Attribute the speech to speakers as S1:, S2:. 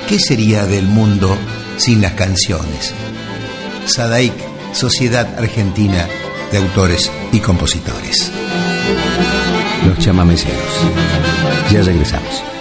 S1: ¿qué sería del mundo sin las canciones? SADAIC, Sociedad Argentina de Autores y Compositores.
S2: Los chamameceros. Ya regresamos.